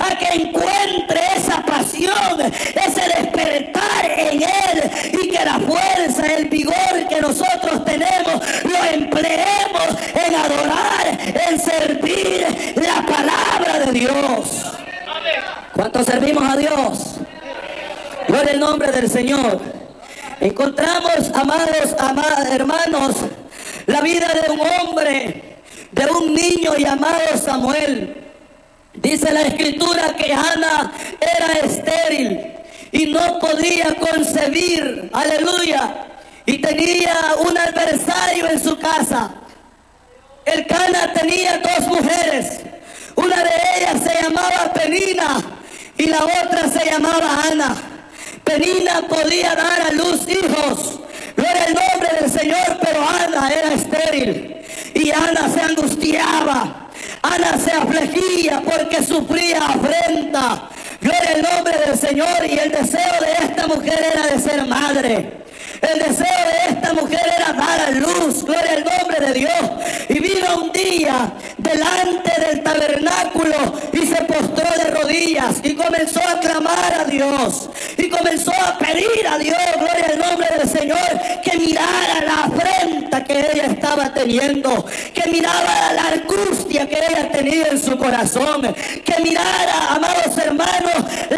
a que encuentre esa pasión, ese despertar en él, y que la fuerza, el vigor que nosotros tenemos lo empleemos en adorar, en servir la palabra de Dios. ¿Cuántos servimos a Dios? Gloria al nombre del Señor. Encontramos, amados hermanos, la vida de un hombre, de un niño llamado Samuel. Dice la escritura que Ana era estéril y no podía concebir, aleluya, y tenía un adversario en su casa. Elcana tenía dos mujeres, una de ellas se llamaba Penina y la otra se llamaba Ana. Penina podía dar a luz hijos, gloria al nombre del Señor, pero Ana era estéril y Ana se angustiaba. Ana se afligía porque sufría afrenta. Gloria al nombre del Señor. Y el deseo de esta mujer era de ser madre. El deseo de esta mujer era dar a luz. Gloria al nombre de Dios. Y vino un día delante del tabernáculo y se postró de rodillas y comenzó a clamar a Dios. Y comenzó a pedir a Dios, gloria al nombre del Señor, que mirara la afrenta que ella estaba teniendo, que mirara la angustia que ella tenía en su corazón, que mirara, amados hermanos,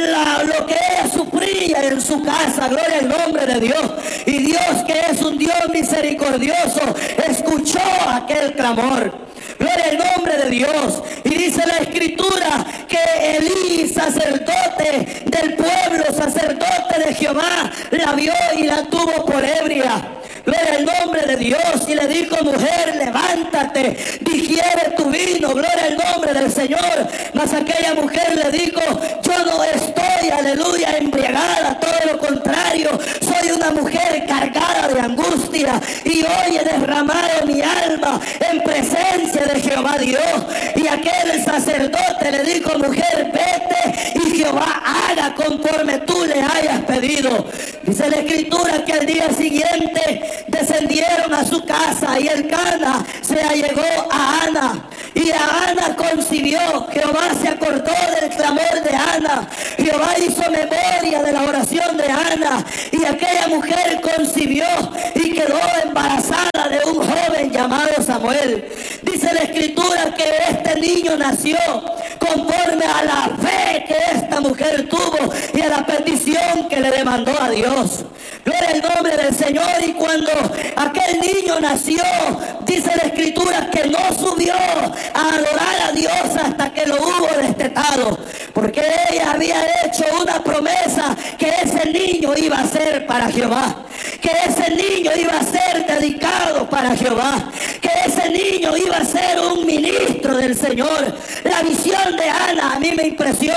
lo que ella sufría en su casa, gloria al nombre de Dios. Y Dios, que es un Dios misericordioso, escuchó aquel clamor. Gloria al nombre de Dios. Y dice la escritura que Elí, sacerdote del pueblo, sacerdote de Jehová, la vio y la tuvo por ebria. Gloria al nombre de Dios. Y le dijo: mujer, levántate, digiere tu vino. Gloria al nombre del Señor. Mas aquella mujer le dijo: yo no estoy, aleluya, embriagada, todo lo contrario, soy una mujer cargada de angustia, y hoy he derramado mi alma en presencia de Jehová Dios. Y aquel sacerdote le dijo: mujer, vete y Jehová haga conforme tú le hayas pedido. Dice la escritura que al día siguiente descendieron a su casa y Elcana se allegó a Ana y a Ana concibió. Jehová se acordó del clamor de Ana. Jehová hizo memoria de la oración de Ana y aquella mujer concibió y quedó embarazada de un joven llamado Samuel. Dice la escritura que este niño nació conforme a la fe que esta mujer tuvo y a la petición que le demandó a Dios. Gloria al nombre del Señor. Y cuando aquel niño nació, dice la escritura que no subió a adorar a Dios hasta que lo hubo destetado, porque ella había hecho una promesa que ese niño iba a ser para Jehová, que ese niño iba a ser dedicado para Jehová, que ese niño iba a ser un ministro del Señor. La visión de Ana a mí me impresiona,